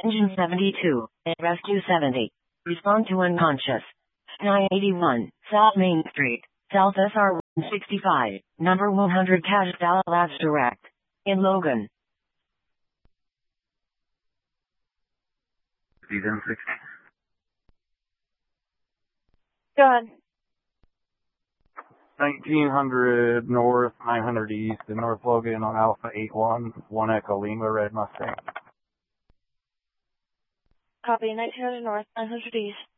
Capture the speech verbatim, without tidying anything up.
Engine seventy-two, Rescue seventy. Respond to unconscious. nine eighty-one, South Main Street, South S R one sixty-five, number one hundred Cash Dallas Direct. In Logan. Season six. Go ahead. nineteen hundred North, nine hundred East, in North Logan on Alpha eight one, one Echo Lima, Red Mustang. Copy. nineteen hundred North, nine hundred East.